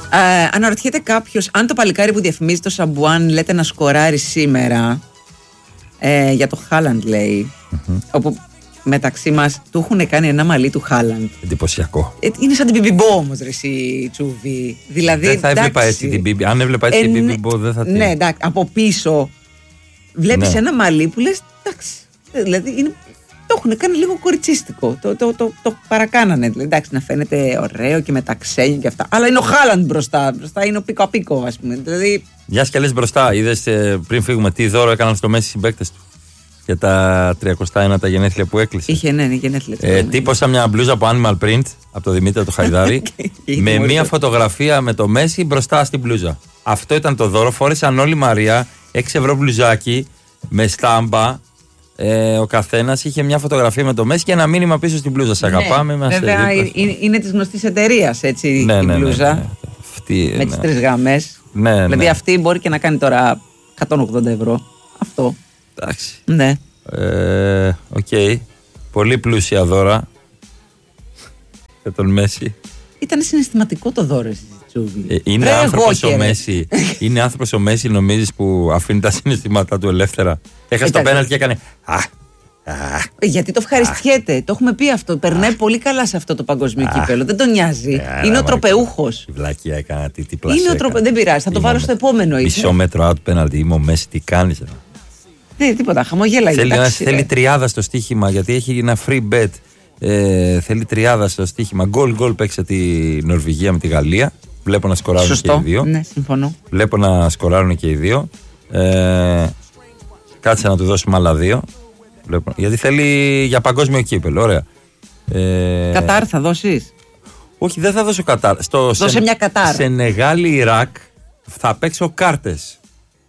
Αναρωτιέται κάποιος αν το παλικάρι που διαφημίζει το Σαμπουάν λέτε να σκοράρει σήμερα. Για το Χάλαντ λέει. Όπου μεταξύ μας του έχουν κάνει ένα μαλλί του Χάλαντ. Εντυπωσιακό. Είναι σαν την Μπιμπιμπό όμως, ρε εσύ Τσούβι. Δηλαδή, δεν θα έβλεπα έτσι την Μπιμπιμπό. Αν έβλεπα έτσι την Μπιμπιμπό, δεν θα την. Ναι, εντάξει, από πίσω βλέπεις ένα μαλλί που λες εντάξει. Δηλαδή το έχουν κάνει λίγο κοριτσίστικο. Το παρακάνανε. Δηλαδή, εντάξει, να φαίνεται ωραίο και με τα ξένια και αυτά. Αλλά είναι ο Χάλαντ μπροστά. Μπροστά είναι ο Πίκο, ας πούμε. Δηλαδή. Γεια και λες μπροστά. Είδες πριν φύγουμε τι δώρο έκαναν στο Μέση συμπαίκτες του. Για τα 31 τα γενέθλια που έκλεισε. Είχε, ναι, γενέθλια. Τύπωσα μια μπλούζα από Animal Print από το Δημήτρη το Χαϊδάρη. με μια φωτογραφία με το Μέση μπροστά στην μπλούζα. Αυτό ήταν το δώρο. Φόρεσαν όλοι Μαρία. 6 ευρώ μπλουζάκι με στάμπα. Ο καθένας είχε μια φωτογραφία με το Μέση και ένα μήνυμα πίσω στην μπλούζα. Σ' αγαπάμε. Βέβαια είναι της γνωστής εταιρείας έτσι η μπλούζα. Αυτή, με τις 3 γραμμές. Ναι, δηλαδή αυτή μπορεί και να κάνει τώρα 180 ευρώ. Αυτό. Εντάξει. Ναι. Οκ. Πολύ πλούσια δώρα. Για τον Μέση. Ήταν συναισθηματικό το δώρο. Είναι άνθρωπος ο Μέση. Είναι άνθρωπος ο Μέση, νομίζεις, που αφήνει τα συναισθήματά του ελεύθερα. Έχασε το πέναλτι και έκανε. Γιατί το ευχαριστιέται. Το έχουμε πει αυτό. Περνάει πολύ καλά σε αυτό το παγκόσμιο κύπελο. Δεν τον νοιάζει. Είναι ο τροπεούχος. Η βλακία έκανα. Τι πλασία. Είναι ο τροπεούχος. Δεν πειράζει. Θα το βάλω στο επόμενο. Μισό μέτρο out πέναλτι. Είμαι ο Μέση. Τι κάνεις. Δεν τίποτα. Χαμογέλαγε. Θέλει τριάδα στο στοίχημα γιατί έχει ένα free bet. Θέλει τριάδα στο στοίχημα. Γκολ παίξε τη Νορβηγία με τη Γαλλία. Βλέπω να σκοράρουν και οι δύο. Ναι, συμφωνώ. Βλέπω να σκοράρουν και οι δύο. Κάτσε να του δώσουμε άλλα 2. Βλέπω. Γιατί θέλει για παγκόσμιο κύπελο. Ωραία. Κατάρ θα δώσεις? Όχι, δεν θα δώσω Κατάρ. Δώσε μια Κατάρ. Σενεγάλη Ιράκ θα παίξω κάρτες.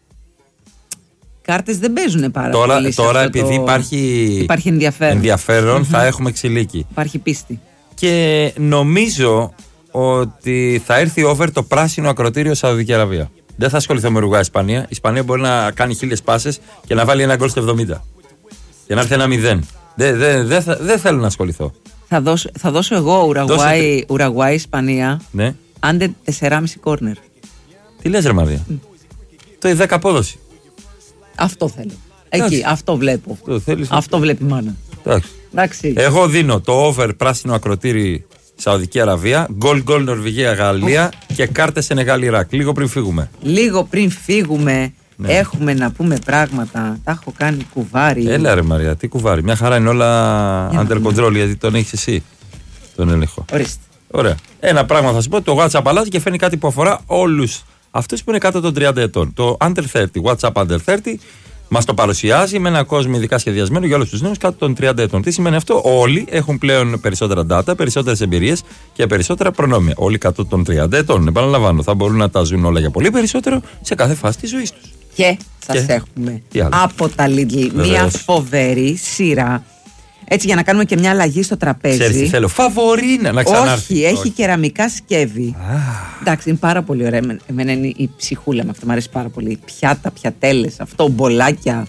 Κάρτες δεν παίζουν πάρα πολύ. Τώρα επειδή υπάρχει ενδιαφέρον θα έχουμε ξυλίκι. Υπάρχει πίστη. Και νομίζω ότι θα έρθει over το πράσινο ακροτήριο Σαουδική Αραβία. Δεν θα ασχοληθώ με Ουρουγουάη Ισπανία. Η Ισπανία μπορεί να κάνει 1000 πάσες και να βάλει ένα γκολ στο 70. Και να έρθει ένα 0. Δεν θέλω να ασχοληθώ. Θα δώσω εγώ Ουρουγουάη Ισπανία. Ναι. Άντε 4,5 κόρνερ. Τι λες ρε Μαρία? Το 10 απόδοση. Αυτό θέλω. Εκεί, αυτό βλέπω. Αυτό βλέπει η μάνα. Εντάξει. Εγώ δίνω το over πράσινο ακροτήρι Σαουδική Αραβία, γκολ Νορβηγία Γαλλία και κάρτες Σενεγάλη Ιράκ. Λίγο πριν φύγουμε ναι. Έχουμε να πούμε πράγματα. Τα έχω κάνει κουβάρι. Έλα ρε Μαρία, τι κουβάρι? Μια χαρά είναι όλα under control γιατί τον έχεις εσύ τον έλεγχο. Ορίστε. Ωραία. Ένα πράγμα θα σου πω: το WhatsApp αλλάζει και φέρνει κάτι που αφορά όλους αυτούς που είναι κάτω των 30 ετών. Το Under 30, WhatsApp Under 30, μας το παρουσιάζει με ένα κόσμο ειδικά σχεδιασμένο για όλους τους νέους κάτω των 30 ετών. Τι σημαίνει αυτό? Όλοι έχουν πλέον περισσότερα data, περισσότερες εμπειρίες και περισσότερα προνόμια. Όλοι κάτω των 30 ετών. Επαναλαμβάνω, θα μπορούν να τα ζουν όλα για πολύ περισσότερο σε κάθε φάση της ζωής τους. Και σας έχουμε από τα Lidl μια φοβερή σειρά. Έτσι για να κάνουμε και μια αλλαγή στο τραπέζι. Ξέρεις τι θέλω? Φαβορίνα να ξανάρθει. Όχι, έχει κεραμικά σκεύη. Εντάξει, είναι πάρα πολύ ωραία. Εμένα είναι η ψυχούλα με αυτό, μου αρέσει πάρα πολύ. Πιάτα, πιατέλες, αυτό, μπολάκια.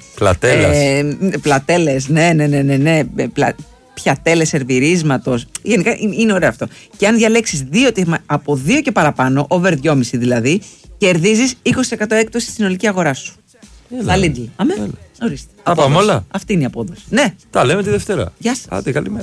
Πλατέλες, ναι. Πιατέλες σερβιρίσματος. Γενικά είναι ωραίο αυτό. Και αν διαλέξεις από 2 και παραπάνω, over 2,5 δηλαδή, κερδίζεις 20% έκπτωση στη συνολική αγορά σου. Τα Lidl. Αμέ. Ορίστε. Τα πάμε όλα. Αυτή είναι η απόδοση. Ναι. Τα λέμε τη Δευτέρα. Γεια σας. Άντε, καλημέρα.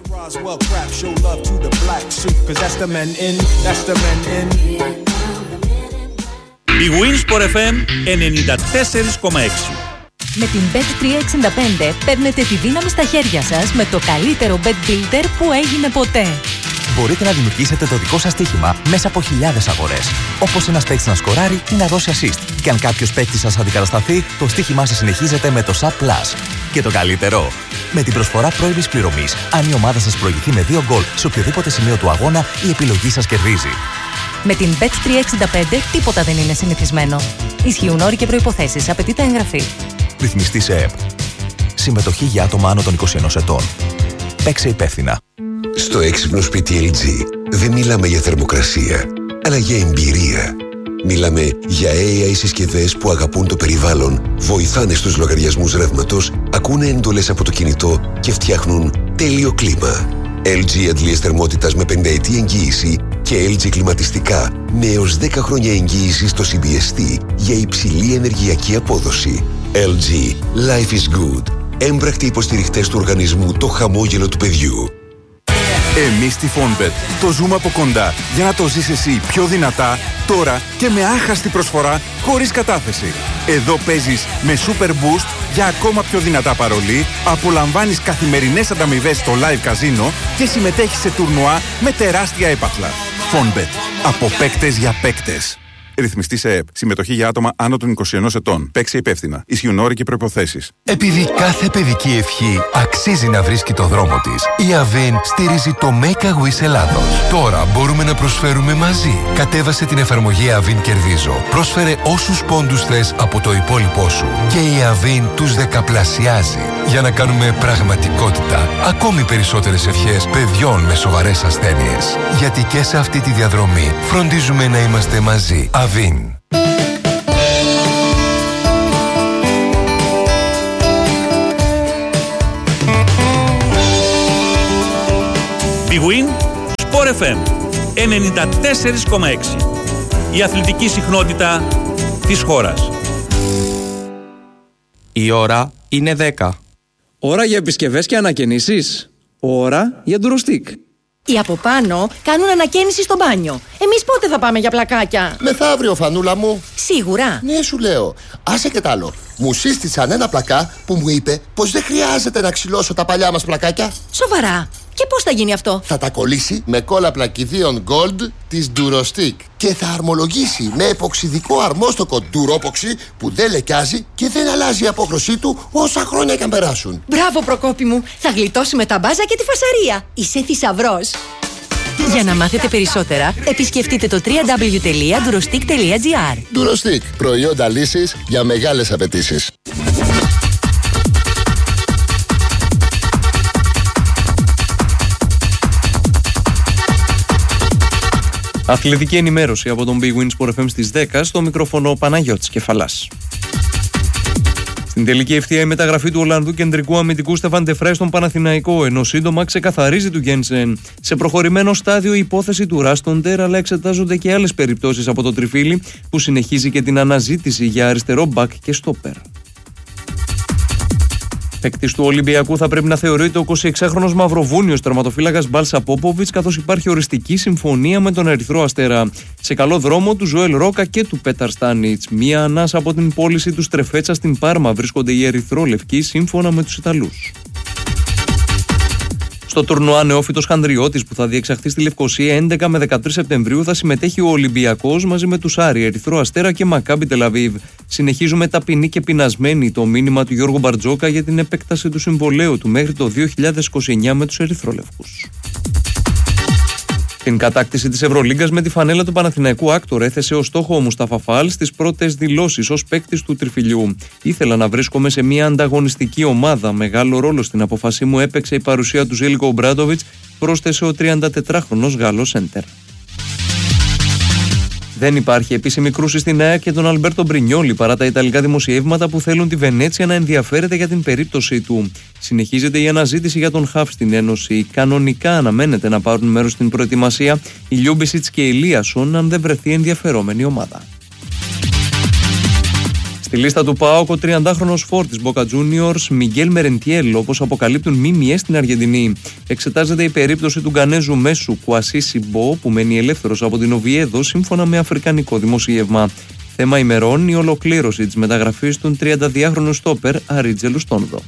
Η Winsport FM 94,6. Με την Bet365 παίρνετε τη δύναμη στα χέρια σας με το καλύτερο bet builder που έγινε ποτέ. Μπορείτε να δημιουργήσετε το δικό σας στοίχημα μέσα από χιλιάδες αγορές. Όπως ένας παίκτης να σκοράρει ή να δώσει assist. Και αν κάποιος παίκτης σας αντικατασταθεί, το στοίχημά σας συνεχίζεται με το SAP Plus. Και το καλύτερο, με την προσφορά πρώιμης πληρωμής, αν η ομάδα σας προηγηθεί με 2 γκολ σε οποιοδήποτε σημείο του αγώνα, η επιλογή σας κερδίζει. Με την Bet365 τίποτα δεν είναι συνηθισμένο. Ισχύουν όροι και προϋποθέσεις. Απαιτείται εγγραφή. Ρυθμιστή σε ΕΠ. Συμμετοχή για άτομα άνω των 21 ετών. Παίξε υπεύθυνα. Στο έξυπνο σπίτι LG δεν μιλάμε για θερμοκρασία, αλλά για εμπειρία. Μιλάμε για AI συσκευές που αγαπούν το περιβάλλον, βοηθάνε στους λογαριασμούς ρεύματος, ακούνε εντολές από το κινητό και φτιάχνουν τέλειο κλίμα. LG αντλίες θερμότητας με 5 ετή εγγύηση Και LG κλιματιστικά με έως 10 χρόνια εγγύηση στο CBST για υψηλή ενεργειακή απόδοση. LG. Life is good. Έμπρακτοι υποστηριχτές του οργανισμού Το Χαμόγελο του Παιδιού. Εμείς στη Fonbet το ζούμε από κοντά για να το ζεις εσύ πιο δυνατά, τώρα και με άχαστη προσφορά χωρίς κατάθεση. Εδώ παίζεις με Super Boost για ακόμα πιο δυνατά παρολί, απολαμβάνεις καθημερινές ανταμοιβές στο live καζίνο και συμμετέχεις σε τουρνουά με τεράστια έπαθλα. Fonbet. Από παίκτες για παίκτες. Ρυθμιστή σε ΕΕΠ. Συμμετοχή για άτομα άνω των 21 ετών. Παίξε υπεύθυνα. Ισχύουν όροι και προϋποθέσεις. Επειδή κάθε παιδική ευχή αξίζει να βρίσκει το δρόμο της, η Avin στηρίζει το Make a Wish Ελλάδος. Τώρα μπορούμε να προσφέρουμε μαζί. Κατέβασε την εφαρμογή Avin Κερδίζω. Πρόσφερε όσους πόντους θες από το υπόλοιπό σου. Και η Avin τους δεκαπλασιάζει. Για να κάνουμε πραγματικότητα ακόμη περισσότερες ευχές παιδιών με σοβαρές ασθένειες. Γιατί και σε αυτή τη διαδρομή φροντίζουμε να είμαστε μαζί. Avin. Big Win, Sport FM 94,6. Η αθλητική συχνότητα της χώρας. Η ώρα είναι 10. Ώρα για επισκευές και ανακαινήσεις. Ώρα για ντουροστικ. Οι από πάνω κάνουν ανακαίνιση στο μπάνιο. Εμείς πότε θα πάμε για πλακάκια? Μεθαύριο, Φανούλα μου. Σίγουρα? Ναι, σου λέω. Άσε και τ' άλλο. Μου σύστησαν ένα πλακά που μου είπε πως δεν χρειάζεται να ξυλώσω τα παλιά μας πλακάκια. Σοβαρά? Και πώς θα γίνει αυτό? Θα τα κολλήσει με κόλλα πλακιδίων Gold της Durostick και θα αρμολογήσει με εποξιδικό αρμόστοκο Duropoxy που δεν λεκιάζει και δεν αλλάζει η απόχρωσή του όσα χρόνια και αν περάσουν. Μπράβο, Προκόπη μου. Θα γλιτώσουμε τα μπάζα και τη φασαρία. Είσαι θησαυρός. Για να μάθετε περισσότερα, επισκεφτείτε το www.durostick.gr. Durostick. Προϊόντα λύσης για μεγάλες απαιτήσεις. Αθλητική ενημέρωση από τον Big Win Sport FM στις 10, στο μικρόφωνο Παναγιώτης Κεφαλάς. Στην τελική ευθεία η μεταγραφή του Ολλανδού κεντρικού αμυντικού Στεφάν ντε Φράι στον Παναθηναϊκό, ενώ σύντομα ξεκαθαρίζει του Γένσεν. Σε προχωρημένο στάδιο η υπόθεση του Ράστοντερ, αλλά εξετάζονται και άλλες περιπτώσεις από το τριφύλι που συνεχίζει και την αναζήτηση για αριστερό μπακ και στόπερ. Παίκτης του Ολυμπιακού θα πρέπει να θεωρείται ο 26χρονος Μαυροβούνιος τερματοφύλακας Μπάλσα Πόποβιτς, καθώς υπάρχει οριστική συμφωνία με τον Ερυθρό Αστέρα. Σε καλό δρόμο του Ζωέλ Ρόκα και του Πέταρ Στάνιτς. Μία ανάσα από την πώληση του Στρεφέτσα στην Πάρμα βρίσκονται οι ερυθρόλευκοι σύμφωνα με τους Ιταλούς. Στο τουρνουά νεόφυτος Χανδριώτης που θα διεξαχθεί στη Λευκοσία 11 με 13 Σεπτεμβρίου θα συμμετέχει ο Ολυμπιακός μαζί με τους Άρη, Ερυθρό Αστέρα και Μακάμπι Τελαβίβ. Συνεχίζουμε ταπεινοί και πεινασμένοι το μήνυμα του Γιώργου Μπαρτζόκα για την επέκταση του συμβολαίου του μέχρι το 2029 με τους Ερυθρόλευκους. Την κατάκτηση της Ευρωλίγκας με τη φανέλα του Παναθηναϊκού Άκτορ έθεσε ως στόχο ο Μουστάφα Φάλ στις πρώτες δηλώσεις ως παίκτης του τριφυλιού. Ήθελα να βρίσκομαι σε μια ανταγωνιστική ομάδα. Μεγάλο ρόλο στην απόφασή μου έπαιξε η παρουσία του Ζέλικο Ομπράντοβιτς, πρόσθεσε ο 34χρονος Γάλλος σέντερ. Δεν υπάρχει επίσημη κρούση στην ΑΕΚ και τον Αλμπέρτο Μπρινιόλι παρά τα ιταλικά δημοσιεύματα που θέλουν τη Βενέτσια να ενδιαφέρεται για την περίπτωσή του. Συνεχίζεται η αναζήτηση για τον Χαφ στην Ένωση. Κανονικά αναμένεται να πάρουν μέρος στην προετοιμασία η Λιούμπισιτς και η Λίασον αν δεν βρεθεί ενδιαφερόμενη ομάδα. Στη λίστα του ΠΑΟΚ ο 30χρονος φόρ της Boca Juniors Μιγγέλ Μερεντιέλ, όπως αποκαλύπτουν ΜΜΕ στην Αργεντινή. Εξετάζεται η περίπτωση του Γκανέζου μέσου Κουασί Μπο που μένει ελεύθερος από την Οβιέδο σύμφωνα με αφρικανικό δημοσίευμα. Θέμα ημερών η ολοκλήρωση της μεταγραφής των 32χρονου στόπερ Αρίτζελου Στόνδο.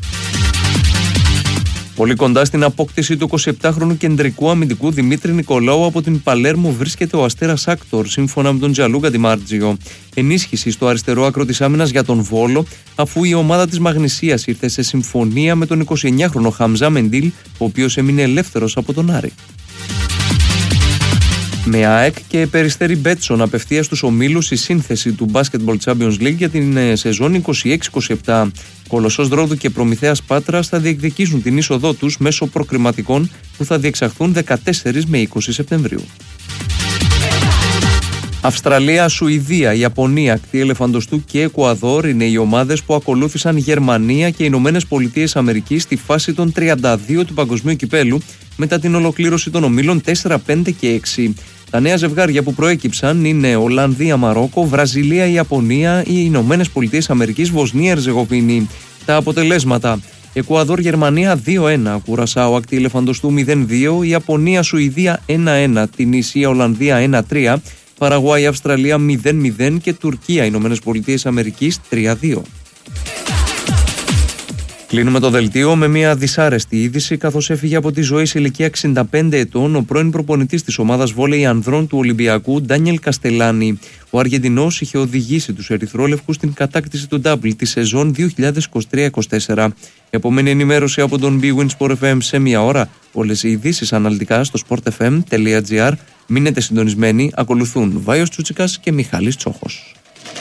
Πολύ κοντά στην απόκτηση του 27χρονου κεντρικού αμυντικού Δημήτρη Νικολάου από την Παλέρμο βρίσκεται ο Αστέρας Άκτορ, σύμφωνα με τον Τζαλούκα Ντιμάρτζιο. Ενίσχυση στο αριστερό άκρο της άμυνας για τον Βόλο, αφού η ομάδα της Μαγνησίας ήρθε σε συμφωνία με τον 29χρονο Χαμζά Μεντίλ, ο οποίος έμεινε ελεύθερος από τον Άρη. Με ΑΕΚ και Περιστέρι Μπέτσον απευθείας στους ομίλους η σύνθεση του Basketball Champions League για την σεζόν 26-27. Κολοσσός Ρόδου και Προμηθέας Πάτρας θα διεκδικήσουν την είσοδό τους μέσω προκριματικών που θα διεξαχθούν 14 με 20 Σεπτεμβρίου. Αυστραλία, Σουηδία, Ιαπωνία, ακτή Ελεφαντοστού και Εκουαδόρ είναι οι ομάδες που ακολούθησαν Γερμανία και Ηνωμένες Πολιτείες Αμερικής στη φάση των 32 του Παγκοσμίου Κυπέλου μετά την ολοκλήρωση των ομίλων 4, 5 και 6. Τα νέα ζευγάρια που προέκυψαν είναι Ολλανδία-Μαρόκο, Βραζιλία-Ιαπωνία ή Ηνωμένες Πολιτείες Αμερικής, Βοσνία-Ερζεγοβίνη. Τα αποτελέσματα: Εκουαδόρ-Γερμανία 2-1, Κουρασάο-Ακτή Ελεφαντοστού 0-2, Ιαπωνία-Σουηδία 1-1, Τινησία-Ολλανδία 1-3, Παραγουάη-Αυστραλία 0-0 και Τουρκία-Ηνωμένες Πολιτείες Αμερικής 3-2. Κλείνουμε το δελτίο με μια δυσάρεστη είδηση, καθώς έφυγε από τη ζωή σε ηλικία 65 ετών ο πρώην προπονητής της ομάδας βόλεϊ ανδρών του Ολυμπιακού, Ντάνιελ Καστελάνη. Ο Αργεντινός είχε οδηγήσει τους ερυθρόλευκους στην κατάκτηση του ντάμπλ τη σεζόν 2023-24. Επόμενη ενημέρωση από τον Big Win Sport FM σε μία ώρα. Όλες οι ειδήσεις αναλυτικά στο sportfm.gr. Μείνετε συντονισμένοι, ακολουθούν Βάιος Τσούτσικας και Μιχάλης Τσόχος.